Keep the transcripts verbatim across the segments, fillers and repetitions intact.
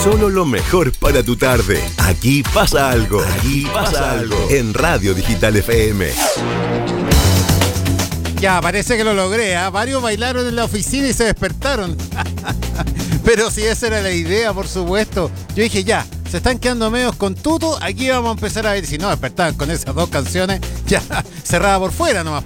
Solo lo mejor para tu tarde. Aquí pasa algo. Aquí pasa algo. En Radio Digital F M. Ya, parece que lo logré, ¿eh? Varios bailaron en la oficina y se despertaron. Pero si esa era la idea, por supuesto. Yo dije, ya, se están quedando medios con tuto, aquí vamos a empezar a ver. Si no, despertaban con esas dos canciones, ya, cerrada por fuera nomás.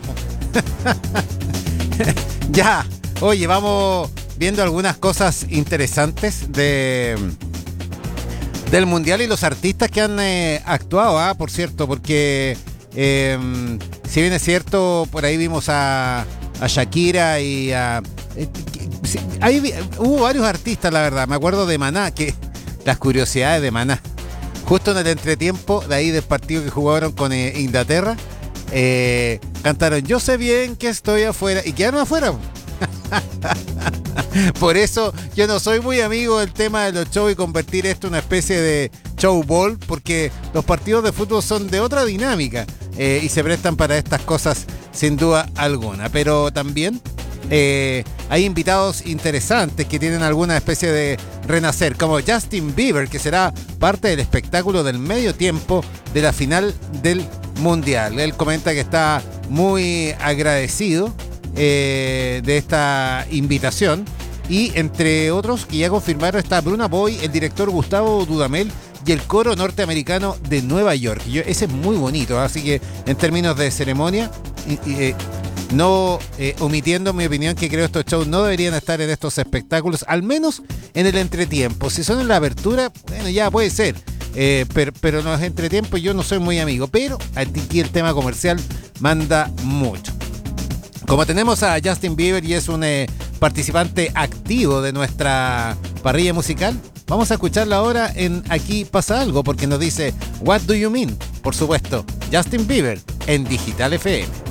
Ya, oye, vamos viendo algunas cosas interesantes de del Mundial y los artistas que han eh, actuado, ¿ah? Por cierto, porque... Eh, si bien es cierto, por ahí vimos a, a Shakira y a... Eh, sí, ahí vi, hubo varios artistas, la verdad. Me acuerdo de Maná, que las curiosidades de Maná. Justo en el entretiempo, de ahí del partido que jugaron con eh, Inglaterra, eh, cantaron Yo sé bien que estoy afuera, y quedaron afuera. Por eso yo no soy muy amigo del tema de los shows y convertir esto en una especie de show ball, porque los partidos de fútbol son de otra dinámica eh, y se prestan para estas cosas sin duda alguna. Pero también eh, hay invitados interesantes que tienen alguna especie de renacer, como Justin Bieber, que será parte del espectáculo del medio tiempo de la final del Mundial. Él comenta que está muy agradecido eh, de esta invitación. Y entre otros que ya confirmaron está Burna Boy, el director Gustavo Dudamel y el coro norteamericano de Nueva York. Yo, ese es muy bonito, así que en términos de ceremonia, eh, no eh, omitiendo mi opinión que creo estos shows no deberían estar en estos espectáculos, al menos en el entretiempo. Si son en la apertura, bueno, ya puede ser, eh, pero, pero en los entretiempos yo no soy muy amigo, pero aquí el tema comercial manda mucho. Como tenemos a Justin Bieber y es un eh, participante activo de nuestra parrilla musical, vamos a escucharla ahora en Aquí pasa algo, porque nos dice What do you mean? Por supuesto, Justin Bieber en Digital F M.